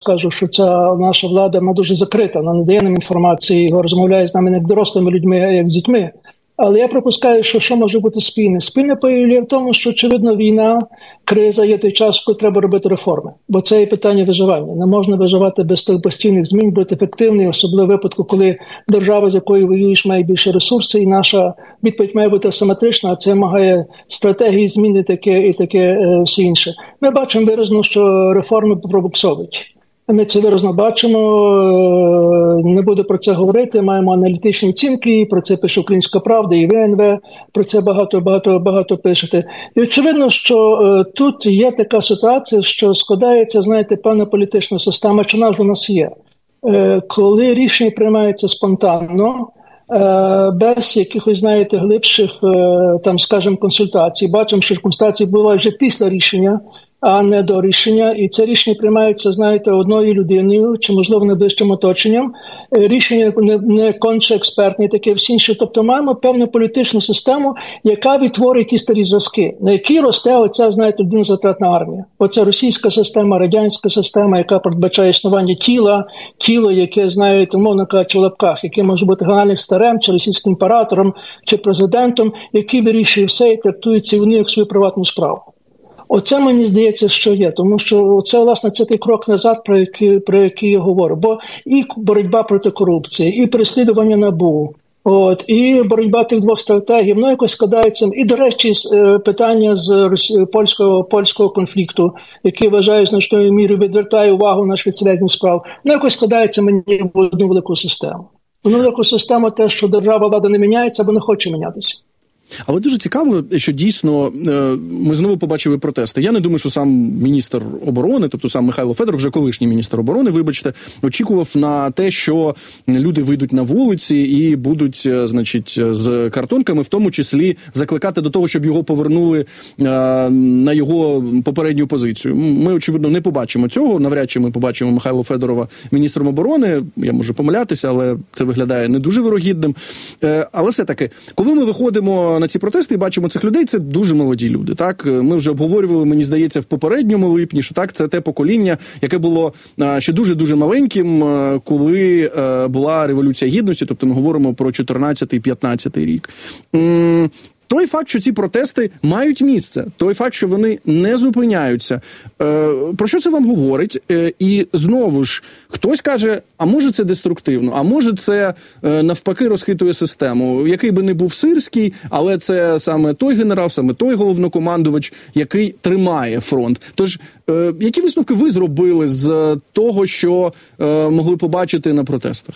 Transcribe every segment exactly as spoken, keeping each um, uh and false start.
скажу, що ця наша влада, вона дуже закрита, вона не дає нам інформації, розмовляє з нами не як дорослими людьми, а як з дітьми. Але я припускаю, що що може бути спільне? Спільне полягає в тому, що, очевидно, війна, криза є той час, коли треба робити реформи. Бо це є питання виживання. Не можна виживати без тих постійних змін, бути ефективним, особливо в випадку, коли держава, з якою воюєш, має більше ресурсів, і наша відповідь має бути асиметрична, а це вимагає стратегії, зміни таке і таке е, все інше. Ми бачимо виразно, що реформи пробуксовують. Ми це виразно бачимо, не буду про це говорити, маємо аналітичні оцінки, про це пише Українська Правда і ВНВ, про це багато-багато-багато пишете. І очевидно, що тут є така ситуація, що складається, знаєте, певна політична система, чи вона ж у нас є. Коли рішення приймається спонтанно, без якихось, знаєте, глибших, там, скажімо, консультацій, бачимо, що консультації бувають вже після рішення, а не до рішення. І це рішення приймається, знаєте, одною людиною, чи, можливо, найближчим оточенням. Рішення не, не конче експертне, таке всі інше. Тобто маємо певну політичну систему, яка відтворює ті старі зв'язки, на які росте оця, знаєте, людинозатратна армія. Оце російська система, радянська система, яка передбачає існування тіла, тіло, яке, знаєте, мовно кажучи, в лапках, яке може бути генеральним старем, чи російським імператором, чи президентом, який вирішує все і трактує ці вони як свою приватну справу. Оце, мені здається, що є, тому що це, власне, це той крок назад, про який, про який я говорю. Бо і боротьба проти корупції, і переслідування НАБУ, от, і боротьба тих двох стратегій, воно якось складається. І, до речі, питання з польського, польського конфлікту, який, вважаю, значною мірою відвертає увагу на швидкісних справ, воно якось складається мені в одну велику систему. Одну велику систему те, що держава, влада не міняється, або не хоче мінятися. Але дуже цікаво, що дійсно ми знову побачили протести. Я не думаю, що сам міністр оборони, тобто сам Михайло Федоров, вже колишній міністр оборони, вибачте, очікував на те, що люди вийдуть на вулиці і будуть, значить, з картонками, в тому числі закликати до того, щоб його повернули на його попередню позицію. Ми, очевидно, не побачимо цього. Навряд чи ми побачимо Михайла Федорова міністром оборони. Я можу помилятися, але це виглядає не дуже вирогідним. Але все-таки, коли ми виходимо на ці протести і бачимо цих людей, це дуже молоді люди. Так, ми вже обговорювали, мені здається, в попередньому липні, що так, це те покоління, яке було ще дуже-дуже маленьким, коли була Революція Гідності, тобто ми говоримо про чотирнадцятий-п'ятнадцятий рік. Той факт, що ці протести мають місце, той факт, що вони не зупиняються, про що це вам говорить? І знову ж, хтось каже, а може це деструктивно, а може це навпаки розхитує систему, який би не був Сирський, але це саме той генерал, саме той головнокомандувач, який тримає фронт. Тож, які висновки ви зробили з того, що могли побачити на протестах?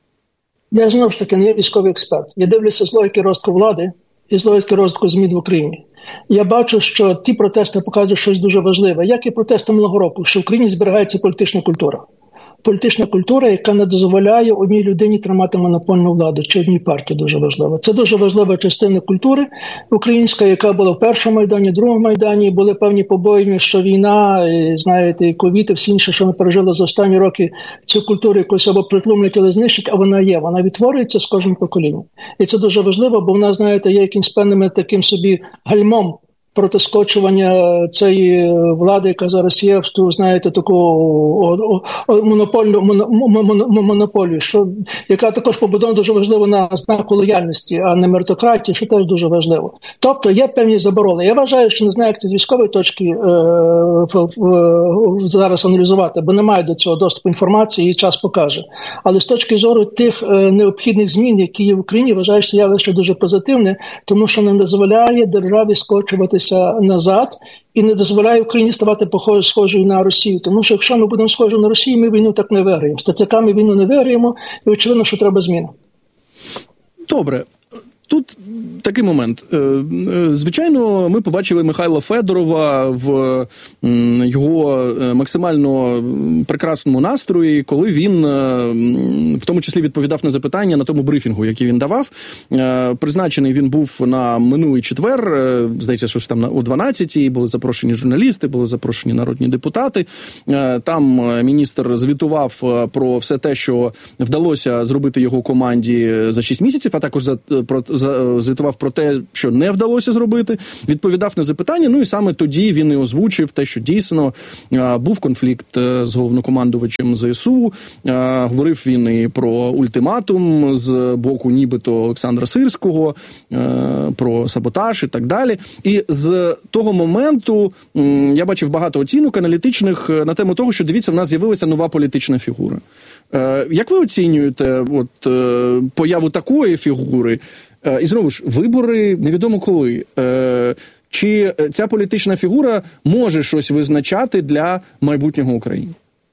Я, знову ж таки, не є військовий експерт. Я дивлюся з логіки розвитку влади і з логіки розвитку змін в Україні. Я бачу, що ті протести показують щось дуже важливе. Як і протести минулого року, що в Україні зберігається політична культура. Політична культура, яка не дозволяє одній людині тримати монопольну владу, чи одній партії, дуже важливо. Це дуже важлива частина культури українська, яка була в першому Майдані, в другому Майдані, були певні побоїння, що війна, і, знаєте, і ковід, і всі інше, що ми пережили за останні роки, цю культуру якось або притлумлять, але знищить, а вона є, вона відтворюється з кожним поколінням. І це дуже важливо, бо вона, знаєте, є якимсь певним таким собі гальмом протискочування цієї влади, яка зараз є в ту, знаєте, таку монопольну монополію, що, яка також побудована дуже важливо на знаку лояльності, а не меритократії, що теж дуже важливо. Тобто є певні заборони. Я вважаю, що не знаю, як це з військової точки е, е, е, зараз аналізувати, бо немає до цього доступу інформації і час покаже. Але з точки зору тих е, необхідних змін, які є в Україні, вважаю, що це явище дуже позитивне, тому що не дозволяє державі скочувати назад і не дозволяє Україні ставати схожою на Росію. Тому що якщо ми будемо схожі на Росію, ми війну так не виграємо. З ТЦК ми війну не виграємо, і очевидно, що треба зміни. Добре. Тут такий момент. Звичайно, ми побачили Михайла Федорова в його максимально прекрасному настрої, коли він, в тому числі, відповідав на запитання на тому брифінгу, який він давав. Призначений він був на минулий четвер, здається, що ж там о дванадцятій, були запрошені журналісти, були запрошені народні депутати. Там міністр звітував про все те, що вдалося зробити його команді за шість місяців, а також за, про звітував про те, що не вдалося зробити, відповідав на запитання, ну і саме тоді він і озвучив те, що дійсно був конфлікт з головнокомандувачем ЗСУ, говорив він і про ультиматум з боку нібито Олександра Сирського, про саботаж і так далі. І з того моменту я бачив багато оцінок аналітичних на тему того, що, дивіться, в нас з'явилася нова політична фігура. Як ви оцінюєте от, появу такої фігури? І знову ж, вибори невідомо коли. Чи ця політична фігура може щось визначати для майбутнього України?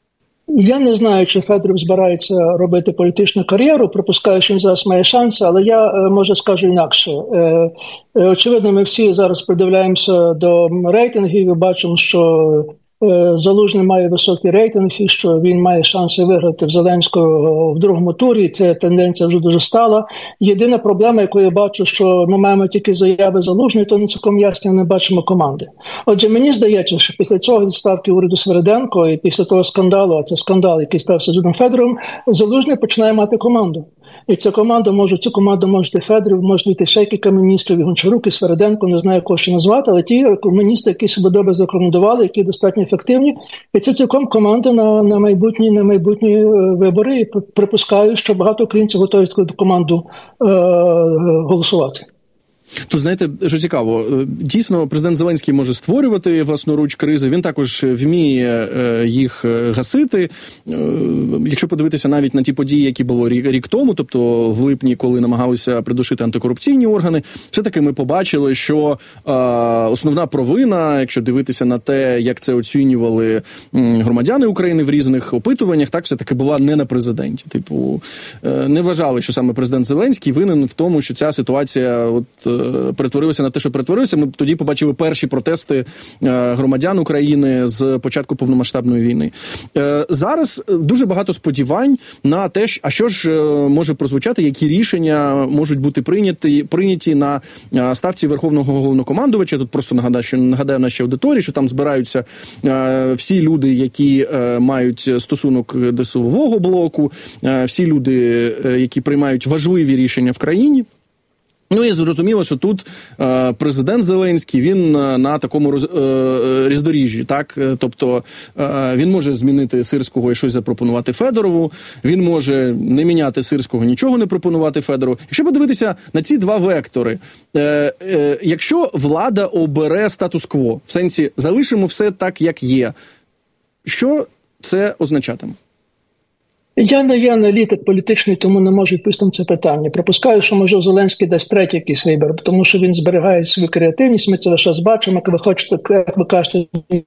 Я не знаю, чи Федоров збирається робити політичну кар'єру, припускаю, що він зараз має шанси, але я, може, скажу інакше. Очевидно, ми всі зараз придивляємося до рейтингів і бачимо, що Залужний має високий рейтинг і що він має шанси виграти в Зеленського в другому турі. Ця тенденція вже дуже стала. Єдина проблема, яку я бачу, що ми маємо тільки заяви Залужної, то не цілком ясно не бачимо команди. Отже, мені здається, що після цього відставки уряду Свериденко і після того скандалу, а це скандал, який стався з Юрієм Федоровим, Залужний починає мати команду. І ця команда може, цю команду можете Федоров, може бути ще кілька міністрів, і Гончарук, і Свериденко, не знаю, кого ще назвати, але ті міністри, які себе добре зарекомендували, які достатньо ефективні, і це цілком команда на, на, майбутні, на майбутні вибори. І припускаю, що багато українців готові таку команду е- голосувати. Тут, знаєте, що цікаво, дійсно, президент Зеленський може створювати власноруч кризи, він також вміє їх гасити. Якщо подивитися навіть на ті події, які було рік тому, тобто в липні, коли намагалися придушити антикорупційні органи, все-таки ми побачили, що основна провина, якщо дивитися на те, як це оцінювали громадяни України в різних опитуваннях, так все-таки була не на президенті. Типу, не вважали, що саме президент Зеленський винен в тому, що ця ситуація от перетворилося на те, що перетворилося. Ми тоді побачили перші протести громадян України з початку повномасштабної війни. Зараз дуже багато сподівань на те, а що ж може прозвучати, які рішення можуть бути прийняті, прийняті на ставці Верховного Головнокомандувача. Тут просто нагадаю, що нагадаю нашій аудиторії, що там збираються всі люди, які мають стосунок до силового блоку, всі люди, які приймають важливі рішення в країні. Ну і зрозуміло, що тут е, президент Зеленський, він на такому роз, е, різдоріжжі, так? Тобто е, він може змінити Сирського і щось запропонувати Федорову, він може не міняти Сирського, нічого не пропонувати Федорову. Якщо подивитися на ці два вектори, е, е, якщо влада обере статус-кво, в сенсі залишимо все так, як є, що це означатиме? Я не є аналітик політичний, тому не можу відповісти на це питання. Припускаю, що, може, Зеленський дасть третій якийсь вибір, тому що він зберігає свою креативність, ми це лише бачимо, як ви хочете, як ви кажете,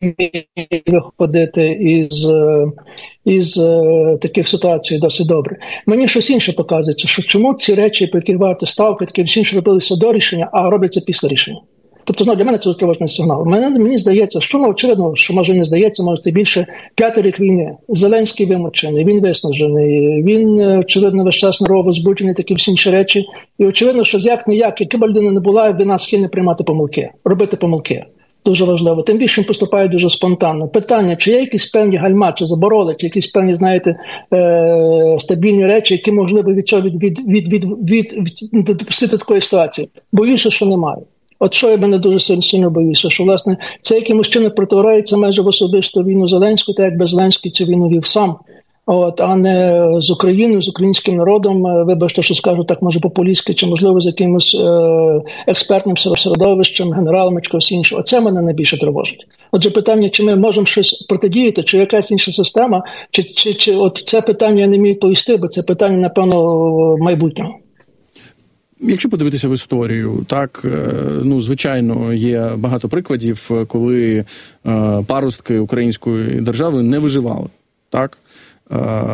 виходити із, із таких ситуацій досить добре. Мені щось інше показується, що чому ці речі, по яких варто ставки, такі всі інші робилися до рішення, а робляться після рішення. Тобто, знову, для мене це тривожний сигнал. Мене, мені здається, що, ну, очевидно, що, може, не здається, може, це більше п'ятий рік війни. Зеленський вимучений, він виснажений, він, очевидно, весь час нервово збуджений, такі всі інші речі. І, очевидно, що як-ніяк, яка б людина не була, він нас схильний приймати помилки, робити помилки. Дуже важливо. Тим більше він поступає дуже спонтанно. Питання, чи є якісь певні гальма, чи забороли, чи якісь певні, знаєте, е- стабільні речі, які могли б від цього від, від, від, від, від, від, допустити такої ситуації. Боюся, що немає. От що я мене дуже сильно, сильно боюся, що, власне, це якимось чином противається майже в особисту війну Зеленського, так якби Зеленський цю війну вів сам, от, а не з Україною, з українським народом, вибачте, що скажу так, може, популістськи, чи, можливо, з якимось е- експертним середовищем, генералами, чи когось іншого. Оце мене найбільше тривожить. Отже, питання, чи ми можемо щось протидіяти, чи якась інша система, чи, чи, чи от це питання я не міг повісти, бо це питання, напевно, майбутнього. Якщо подивитися в історію, так, ну, звичайно, є багато прикладів, коли е, паростки української держави не виживали, так. Е,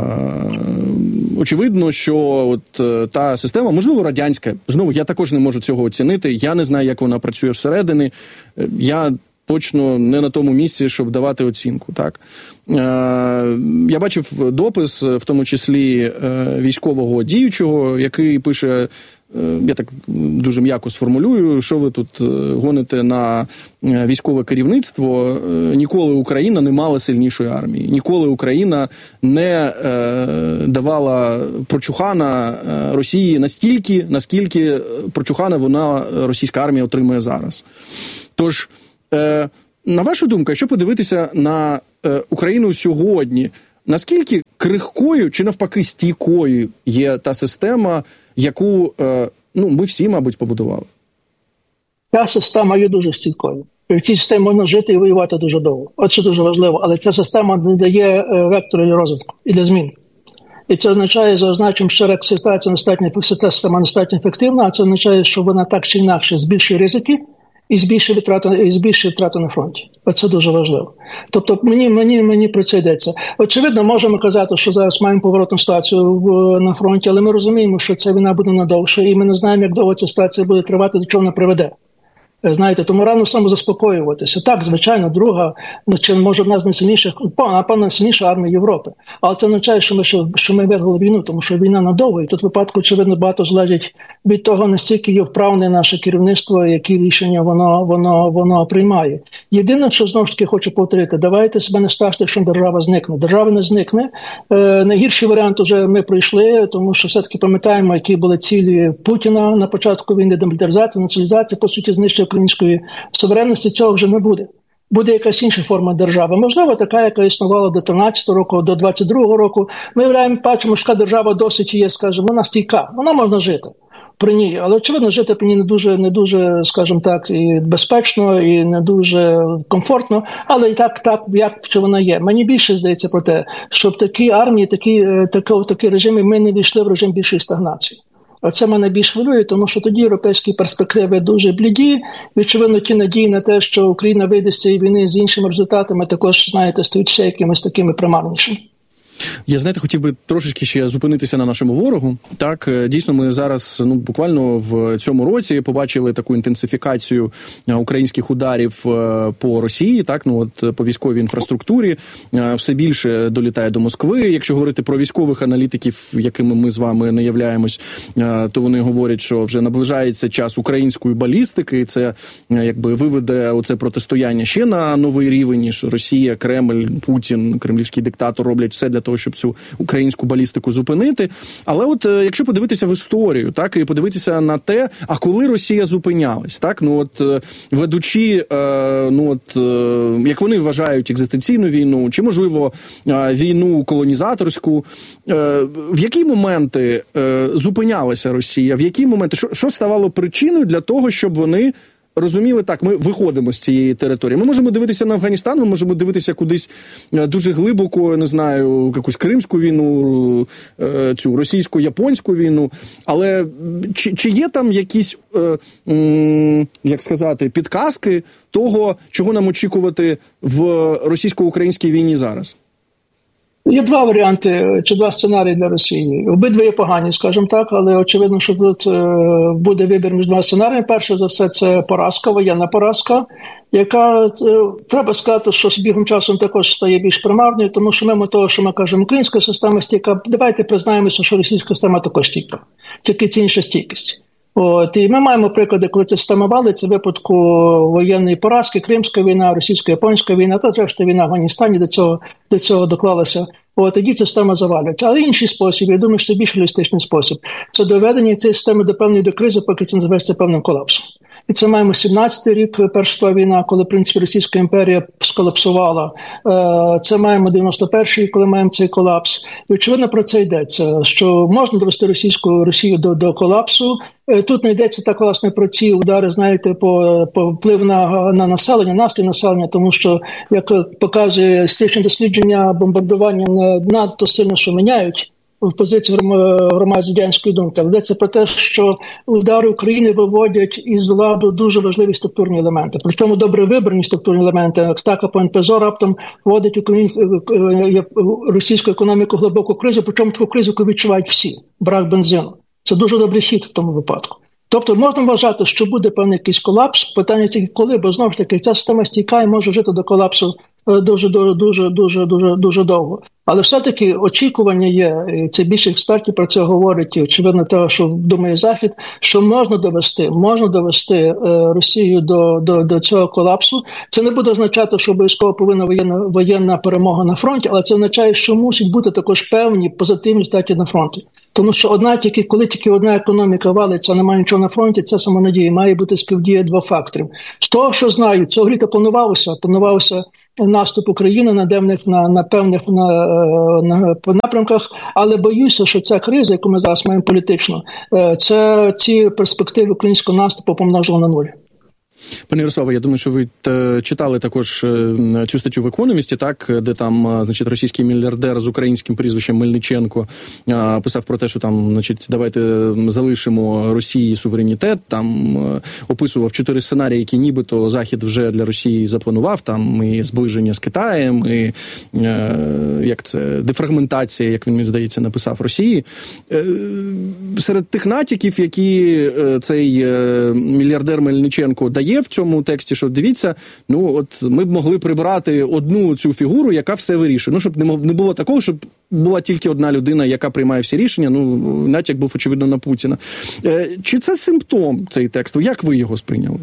очевидно, що от е, та система, можливо, радянська, знову, я також не можу цього оцінити, я не знаю, як вона працює всередині, я точно не на тому місці, щоб давати оцінку, так. Е, я бачив допис, в тому числі е, військового діючого, який пише я так дуже м'яко сформулюю, що ви тут гоните на військове керівництво, ніколи Україна не мала сильнішої армії, ніколи Україна не давала прочухана Росії настільки, наскільки прочухана вона, російська армія, отримує зараз. Тож, на вашу думку, якщо подивитися на Україну сьогодні, наскільки крихкою чи навпаки стійкою є та система, яку ну, ми всі, мабуть, побудували? Та система є дуже стійкою. В цій системі можна жити і воювати дуже довго. От що дуже важливо. Але ця система не дає вектору для розвитку і для змін. І це означає, за означенням, що як ситуація недостатньо, система недостатньо ефективна, а це означає, що вона так чи інакше збільшує ризики і збільшує втрату, і збільшує втрату на фронті. Оце дуже важливо. Тобто мені, мені, мені про це йдеться. Очевидно, можемо казати, що зараз маємо поворотну ситуацію в, на фронті, але ми розуміємо, що ця війна буде надовше, і ми не знаємо, як довго ця ситуація буде тривати, до чого вона приведе. Знаєте, тому рано самозаспокоюватися. Так, звичайно, друга, чи може одна з найсильніших, напевно, найсильніша армія Європи. Але це означає, що ми, що, що ми виграли війну, тому що війна надовго. І тут в випадку, очевидно, багато залежить від того, наскільки є вправне наше керівництво, які рішення воно, воно, воно приймає. Єдине, що знову ж таки хочу повторити, давайте себе не страшити, що держава зникне. Держава не зникне. Е, найгірший варіант вже ми пройшли, тому що все-таки пам'ятаємо, які були цілі Путіна на початку війни, демілітаризація, націоналізація, по суті, знищення української суверенності. Цього вже не буде. Буде якась інша форма держави. Можливо, така, яка існувала до тринадцятого року, до двадцять другого року. Ми являємо, бачимо, що держава досить є, скажімо, вона стійка. Вона можна жити при ній. Але, очевидно, жити при ній не дуже, не дуже, скажімо так, і безпечно, і не дуже комфортно. Але і так, так, як що вона є. Мені більше здається про те, щоб такі армії, такі, такі, такі режими, ми не війшли в режим більшої стагнації. Оце мене більш хвилює, тому що тоді європейські перспективи дуже бліді. Відповідно, ті надії на те, що Україна вийде з цієї війни з іншими результатами, також, знаєте, стають ще якимись такими примарнішими. Я, знаєте, хотів би трошечки ще зупинитися на нашому ворогу. Так, дійсно, ми зараз, ну, буквально в цьому році побачили таку інтенсифікацію українських ударів по Росії, так, ну, от по військовій інфраструктурі. Все більше долітає до Москви. Якщо говорити про військових аналітиків, якими ми з вами не являємось, то вони говорять, що вже наближається час української балістики, і це, якби, виведе оце протистояння ще на новий рівень, що Росія, Кремль, Путін, кремлівський диктатор роблять все для того, щоб цю українську балістику зупинити. Але от якщо подивитися в історію, так, і подивитися на те, а коли Росія зупинялась, так, ну от ведучи, ну от, як вони вважають, екзистенційну війну, чи, можливо, війну колонізаторську, в які моменти зупинялася Росія, в які моменти, що, що ставало причиною для того, щоб вони розуміли, так, ми виходимо з цієї території. Ми можемо дивитися на Афганістан, ми можемо дивитися кудись дуже глибоко, не знаю, якусь Кримську війну, цю російсько-японську війну. Але чи, чи є там якісь, як сказати, підказки того, чого нам очікувати в російсько-українській війні зараз? Є два варіанти, чи два сценарії для Росії. Обидва є погані, скажімо так, але очевидно, що тут буде вибір між двома сценаріями. Перше за все, це поразка, воєнна поразка, яка, треба сказати, що з бігом часом також стає більш примарною, тому що мимо того, що ми кажемо, українська система стійка, давайте признаємося, що російська система також стійка. Тільки це інша стійкість. От, і ми маємо приклади, коли ця система валиться, в випадку воєнної поразки, Кримська війна, російсько-японська війна, та зрештою війна в Афганістані до цього, до цього доклалася. От, тоді ця система завалюється. Але інший спосіб, я думаю, що це більш реалістичний спосіб, це доведення цієї системи до певної до кризи, поки це називається певним колапсом. І це маємо сімнадцятий рік, Перша світова війна, коли, в принципі, Російська імперія сколапсувала. Це маємо дев'яносто перший рік, коли маємо цей колапс. І, очевидно, про це йдеться, що можна довести російську Росію до, до колапсу. Тут не йдеться так, власне, про ці удари, знаєте, по, по вплив на, на населення, настрій населення, тому що, як показує історичне дослідження, бомбардування не надто сильно, що міняють в позиції громадянської думки. Йдеться про те, що удари України виводять із ладу дуже важливі структурні елементи. Причому добре вибрані структурні елементи. Атака по ен пе зет раптом вводить російську економіку в глибоку кризу, причому таку кризу, яку відчувають всі. Брак бензину. Це дуже добрий хід в тому випадку. Тобто можна вважати, що буде певний якийсь колапс, питання тільки коли, бо знову ж таки ця система стійка і може жити до колапсу дуже, дуже, дуже, дуже, дуже, дуже довго. Але все-таки очікування є, і це більше експертів про це говорять, і очевидно того, що думає Захід, що можна довести, можна довести е, Росію до, до, до цього колапсу. Це не буде означати, що обов'язково повинна воєнна, воєнна перемога на фронті, але це означає, що мусить бути також певні позитивні статі на фронті. Тому що одна тільки, коли тільки одна економіка валиться, немає нічого на фронті, це самонадія. Має бути співдія двох факторів. З того, що знаю, цього літа планувалося, планувалося наступ України на певних, на, на певних на, на напрямках, але боюся, що ця криза, яку ми зараз маємо політично, це ці перспективи українського наступу помножили на нуль. Пане Ярославе, я думаю, що ви читали також цю статтю в «Економісті», так, де там, значить, російський мільярдер з українським прізвищем Мельниченко писав про те, що там, значить, давайте залишимо Росії суверенітет, там описував чотири сценарії, які нібито Захід вже для Росії запланував, там і зближення з Китаєм, і як це, дефрагментація, як він, мені здається, написав Росії. Серед тих натяків, які цей мільярдер Мельниченко дає в цьому тексті, що дивіться, ну от ми б могли прибрати одну цю фігуру, яка все вирішує. Ну, щоб не було такого, щоб була тільки одна людина, яка приймає всі рішення. Ну, натяк був, очевидно, на Путіна. Чи це симптом, цей текст? Як ви його сприйняли?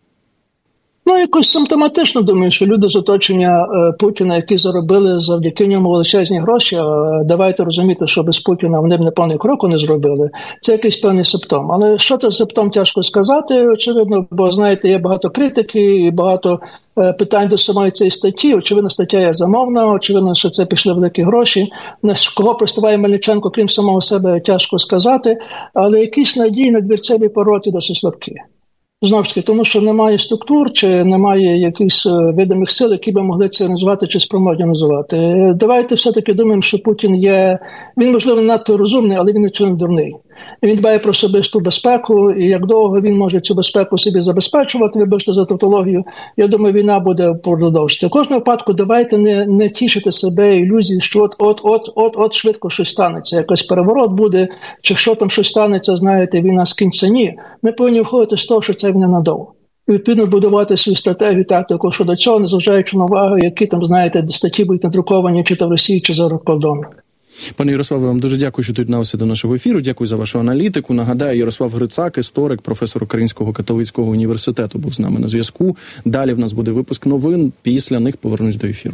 Ну, якось симптоматично, думаю, що люди з оточення е, Путіна, які заробили завдяки ньому величезні гроші, е, давайте розуміти, що без Путіна вони б не повний кроку не зробили, це якийсь певний симптом. Але що це симптом, тяжко сказати, очевидно, бо, знаєте, є багато критики і багато е, питань до самої цієї статті. Очевидно, стаття є замовна, очевидно, що це пішли великі гроші. На кого приставає Мельниченко, крім самого себе, тяжко сказати, але якісь надії на двірцеві пороки досить слабкі. Знову ж таки, тому що немає структур, чи немає якихось видимих сил, які би могли це назвати чи спроможні називати. Давайте все-таки думаємо, що Путін є, він, можливо, не надто розумний, але він нічого не дурний. Він дбає про особисту безпеку, і як довго він може цю безпеку собі забезпечувати, вибачте за тавтологію, я думаю, війна буде продовжитися. В кожному випадку давайте не, не тішити себе ілюзії, що от-от-от-от швидко щось станеться, якийсь переворот буде, чи що там щось станеться, знаєте, війна скінчиться. Ні. Ми повинні виходити з того, що це не надовго. І відповідно будувати свою стратегію тактику щодо цього, незважаючи на увагу, які там, знаєте, статті будуть надруковані чи то в Росії, чи за кордоном. Пане Ярославе, вам дуже дякую, що доєдналися до нашого ефіру. Дякую за вашу аналітику. Нагадаю, Ярослав Грицак, історик, професор Українського католицького університету, був з нами на зв'язку. Далі в нас буде випуск новин. Після них повернусь до ефіру.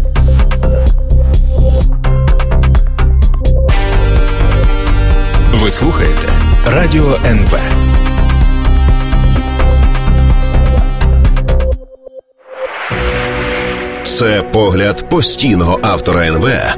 Ви слухаєте Радіо ен ве. Це погляд постійного автора ен ве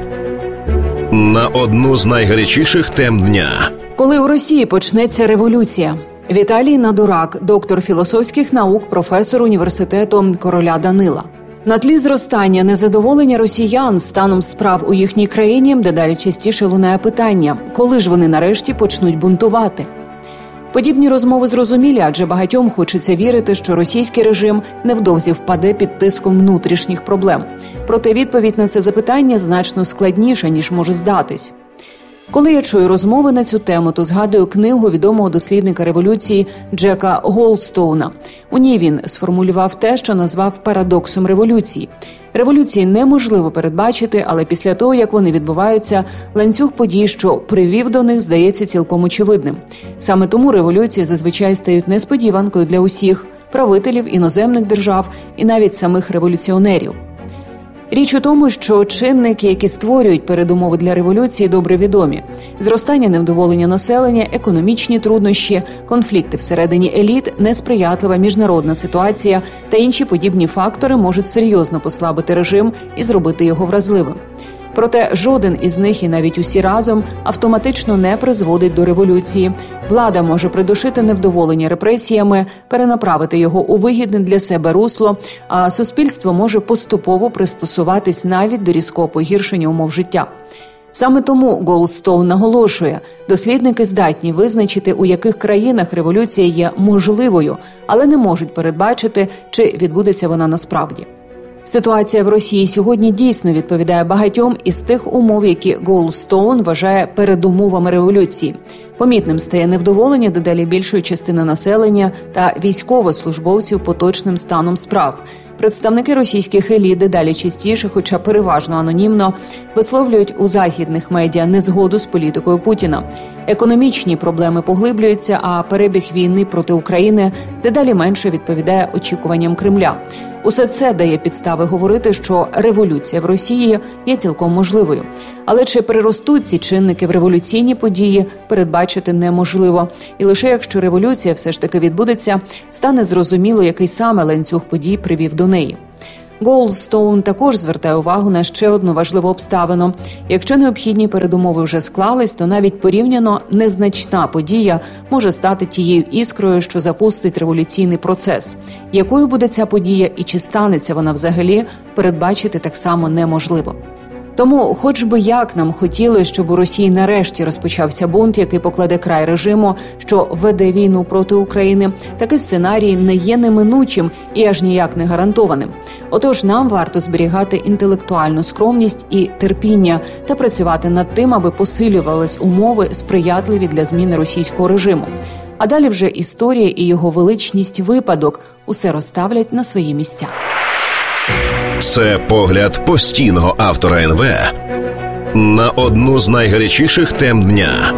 на одну з найгарячіших тем дня. Коли у Росії почнеться революція? Віталій Надурак, доктор філософських наук, професор університету короля Данила. На тлі зростання незадоволення росіян станом справ у їхній країні дедалі частіше лунає питання, коли ж вони нарешті почнуть бунтувати? Подібні розмови зрозумілі, адже багатьом хочеться вірити, що російський режим невдовзі впаде під тиском внутрішніх проблем. Проте відповідь на це запитання значно складніша, ніж може здатись. Коли я чую розмови на цю тему, то згадую книгу відомого дослідника революції Джека Голдстоуна. У ній він сформулював те, що назвав парадоксом революції. Революції неможливо передбачити, але після того, як вони відбуваються, ланцюг подій, що привів до них, здається цілком очевидним. Саме тому революції зазвичай стають несподіванкою для усіх – правителів іноземних держав і навіть самих революціонерів. Річ у тому, що чинники, які створюють передумови для революції, добре відомі. Зростання невдоволення населення, економічні труднощі, конфлікти всередині еліт, несприятлива міжнародна ситуація та інші подібні фактори можуть серйозно послабити режим і зробити його вразливим. Проте жоден із них, і навіть усі разом, автоматично не призводить до революції. Влада може придушити невдоволення репресіями, перенаправити його у вигідне для себе русло, а суспільство може поступово пристосуватись навіть до різкого погіршення умов життя. Саме тому Голдстоун наголошує, дослідники здатні визначити, у яких країнах революція є можливою, але не можуть передбачити, чи відбудеться вона насправді. Ситуація в Росії сьогодні дійсно відповідає багатьом із тих умов, які Голдстоун вважає передумовами революції. Помітним стає невдоволення дедалі більшої частини населення та військовослужбовців поточним станом справ. Представники російських еліт дедалі частіше, хоча переважно анонімно, висловлюють у західних медіа незгоду з політикою Путіна. Економічні проблеми поглиблюються, а перебіг війни проти України дедалі менше відповідає очікуванням Кремля. Усе це дає підстави говорити, що революція в Росії є цілком можливою. Але чи переростуть ці чинники в революційні події, передбачити неможливо. І лише якщо революція все ж таки відбудеться, стане зрозуміло, який саме ланцюг подій привів до неї. Голдстоун також звертає увагу на ще одну важливу обставину. Якщо необхідні передумови вже склались, то навіть порівняно незначна подія може стати тією іскрою, що запустить революційний процес. Якою буде ця подія і чи станеться вона взагалі, передбачити так само неможливо. Тому, хоч би як нам хотілося, щоб у Росії нарешті розпочався бунт, який покладе край режиму, що веде війну проти України, такий сценарій не є неминучим і аж ніяк не гарантованим. Отож, нам варто зберігати інтелектуальну скромність і терпіння та працювати над тим, аби посилювались умови, сприятливі для зміни російського режиму. А далі вже історія і його величність випадок усе розставлять на свої місця. Це погляд постійного автора ен ве на одну з найгарячіших тем дня.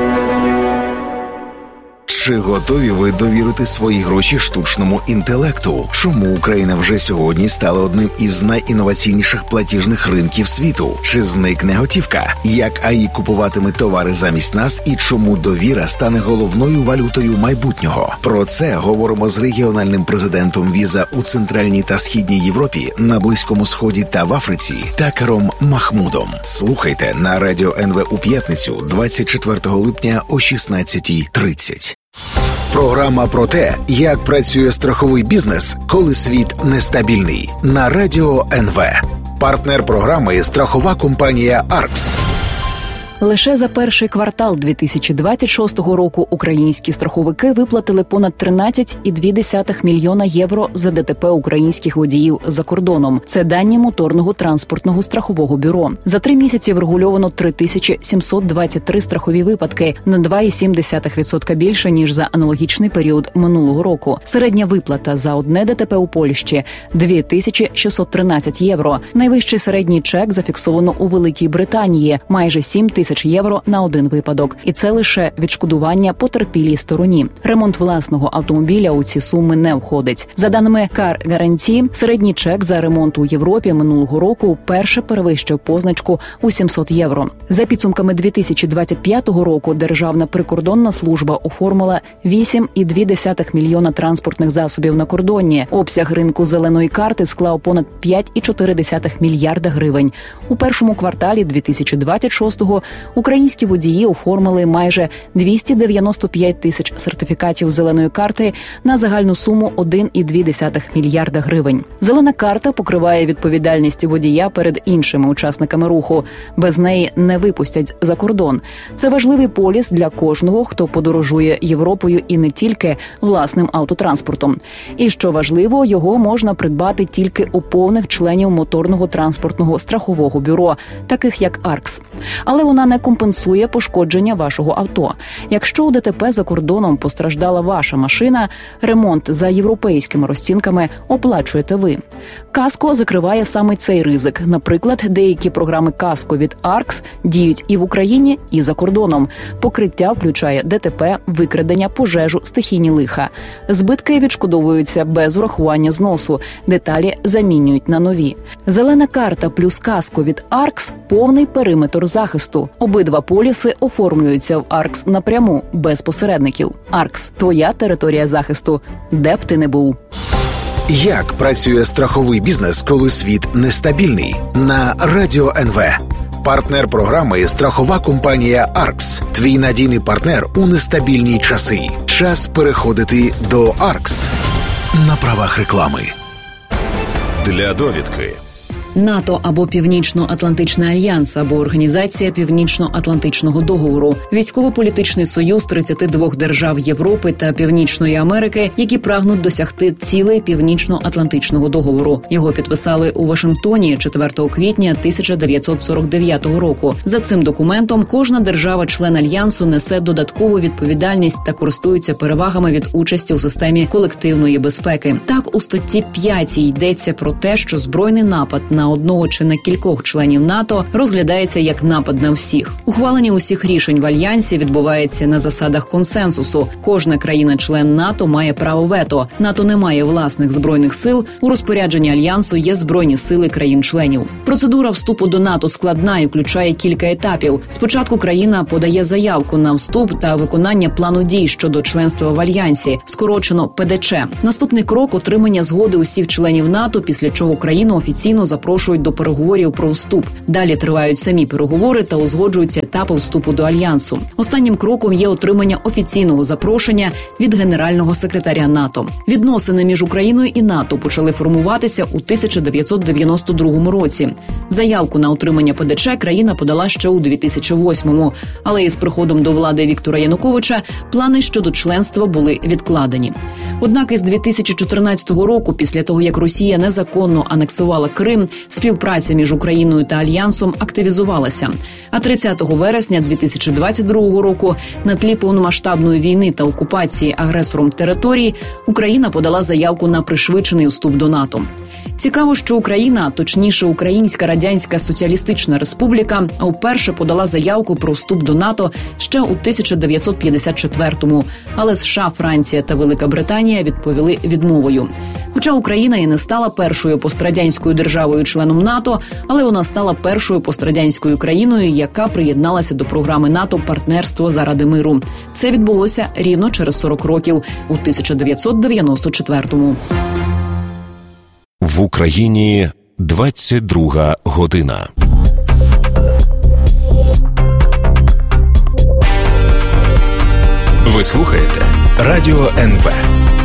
Чи готові ви довірити свої гроші штучному інтелекту? Чому Україна вже сьогодні стала одним із найінноваційніших платіжних ринків світу? Чи зникне готівка? Як ей ай купуватиме товари замість нас і чому довіра стане головною валютою майбутнього? Про це говоримо з регіональним президентом Віза у Центральній та Східній Європі, на Близькому Сході та в Африці Такером Махмудом. Слухайте на Радіо ен ве у п'ятницю двадцять четвертого липня о шістнадцятій тридцять. Програма про те, як працює страховий бізнес, коли світ нестабільний. На Радіо ен ве. Партнер програми – страхова компанія «Аркс». Лише за перший квартал дві тисячі двадцять шостого року українські страховики виплатили понад тринадцять цілих дві десятих мільйона євро за де те пе українських водіїв за кордоном. Це дані моторного транспортного страхового бюро. За три місяці врегульовано три тисячі сімсот двадцять три страхові випадки, на два цілих сім десятих відсотка більше, ніж за аналогічний період минулого року. Середня виплата за одне де те пе у Польщі – дві тисячі шістсот тринадцять євро. Найвищий середній чек зафіксовано у Великій Британії – майже сім тисяч євро на один випадок. І це лише відшкодування потерпілій стороні. Ремонт власного автомобіля у ці суми не входить. За даними Car Guarantee, середній чек за ремонт у Європі минулого року вперше перевищив позначку у сімсот євро. За підсумками дві тисячі двадцять п'ятого року Державна прикордонна служба оформила вісім цілих дві десятих мільйона транспортних засобів на кордоні. Обсяг ринку зеленої карти склав понад п'ять цілих чотири десятих мільярда гривень. У першому кварталі дві тисячі двадцять шостого українські водії оформили майже двісті дев'яносто п'ять тисяч сертифікатів зеленої карти на загальну суму один цілих дві десятих мільярда гривень. Зелена карта покриває відповідальність водія перед іншими учасниками руху. Без неї не випустять за кордон. Це важливий поліс для кожного, хто подорожує Європою і не тільки власним автотранспортом. І що важливо, його можна придбати тільки у повних членів моторного транспортного страхового бюро, таких як «Аркс». Але вона не компенсує пошкодження вашого авто. Якщо у де те пе за кордоном постраждала ваша машина, ремонт за європейськими розцінками оплачуєте ви. Каско закриває саме цей ризик. Наприклад, деякі програми Каско від «Аркс» діють і в Україні, і за кордоном. Покриття включає де те пе, викрадення, пожежу, стихійні лиха. Збитки відшкодовуються без врахування зносу. Деталі замінюють на нові. Зелена карта плюс Каско від «Аркс» – повний периметр захисту. Обидва поліси оформлюються в «Аркс» напряму, без посередників. «Аркс» – твоя територія захисту, де б ти не був. Як працює страховий бізнес, коли світ нестабільний? На Радіо ен ве. Партнер програми – страхова компанія «Аркс». Твій надійний партнер у нестабільні часи. Час переходити до «Аркс» на правах реклами. Для довідки. НАТО або Північно-Атлантичний альянс, або Організація Північно-Атлантичного договору – військово-політичний союз тридцяти двох держав Європи та Північної Америки, які прагнуть досягти цілей Північно-Атлантичного договору. Його підписали у Вашингтоні четвертого квітня тисяча дев'ятсот сорок дев'ятого року. За цим документом кожна держава-член альянсу несе додаткову відповідальність та користується перевагами від участі у системі колективної безпеки. Так, у статті п'ять йдеться про те, що збройний напад на одного чи на кількох членів НАТО розглядається як напад на всіх. Ухвалення усіх рішень в альянсі відбувається на засадах консенсусу. Кожна країна-член НАТО має право вето. НАТО не має власних збройних сил. У розпорядженні альянсу є збройні сили країн-членів. Процедура вступу до НАТО складна і включає кілька етапів. Спочатку країна подає заявку на вступ та виконання плану дій щодо членства в альянсі, скорочено Пе Де Че. Наступний крок – отримання згоди усіх членів НАТО, після чого країну офіційно запрошують до переговорів про вступ. Далі тривають самі переговори та узгоджуються етапи вступу до альянсу. Останнім кроком є отримання офіційного запрошення від генерального секретаря НАТО. Відносини між Україною і НАТО почали формуватися у тисяча дев'ятсот дев'яносто другому році. Заявку на отримання Пе Де Че країна подала ще у дві тисячі восьмому, але із приходом до влади Віктора Януковича плани щодо членства були відкладені. Однак із дві тисячі чотирнадцятого року, після того як Росія незаконно анексувала Крим, співпраця між Україною та Альянсом активізувалася. А тридцятого вересня дві тисячі двадцять другого року на тлі повномасштабної війни та окупації агресором території Україна подала заявку на пришвидшений вступ до НАТО. Цікаво, що Україна, точніше Українська Радянська Соціалістична Республіка, вперше подала заявку про вступ до НАТО ще у тисяча дев'ятсот п'ятдесят четвертому, але США, Франція та Велика Британія відповіли відмовою. Хоча Україна і не стала першою пострадянською державою-членом НАТО, але вона стала першою пострадянською країною, яка приєдналася до програми НАТО «Партнерство заради миру». Це відбулося рівно через сорок років, у тисяча дев'ятсот дев'яносто четвертому. В Україні двадцять друга година. Ви слухаєте Радіо ен ве.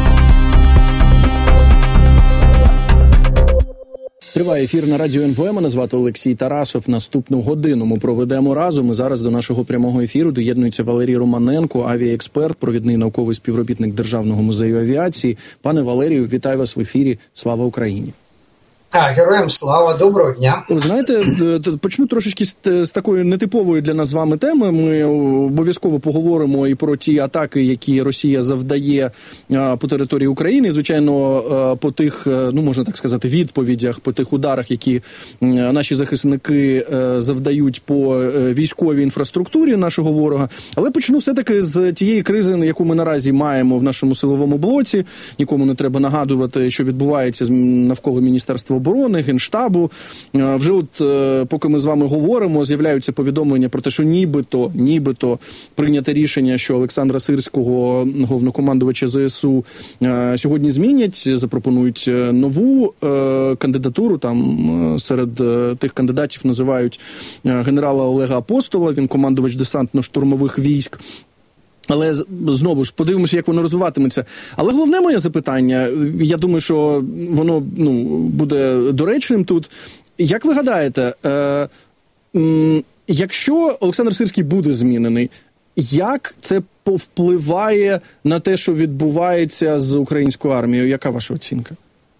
Триває ефір на Радіо ен ве. Мене звати Олексій Тарасов. Наступну годину ми проведемо разом. І зараз до нашого прямого ефіру доєднується Валерій Романенко, авіаексперт, провідний науковий співробітник Державного музею авіації. Пане Валерію, вітаю вас в ефірі. Слава Україні! А, героям слава, доброго дня. Ви знаєте, почну трошечки з, з такої нетипової для нас з вами теми. Ми обов'язково поговоримо і про ті атаки, які Росія завдає а, по території України. І, звичайно, а, по тих, ну можна так сказати, відповідях, по тих ударах, які а, наші захисники а, завдають по а, військовій інфраструктурі нашого ворога. Але почну все-таки з тієї кризи, яку ми наразі маємо в нашому силовому блоці. Нікому не треба нагадувати, що відбувається навколо Міністерства оборони, Генштабу. Вже от, поки ми з вами говоримо, з'являються повідомлення про те, що нібито, нібито прийняте рішення, що Олександра Сирського, головнокомандувача Зе Ес У, сьогодні змінять, запропонують нову кандидатуру. Там серед тих кандидатів називають генерала Олега Апостола, він командувач десантно-штурмових військ. Але, знову ж, подивимося, як воно розвиватиметься. Але головне моє запитання, я думаю, що воно ну, буде доречним тут. Як ви гадаєте, е, м, якщо Олександр Сирський буде змінений, як це повпливає на те, що відбувається з українською армією? Яка ваша оцінка?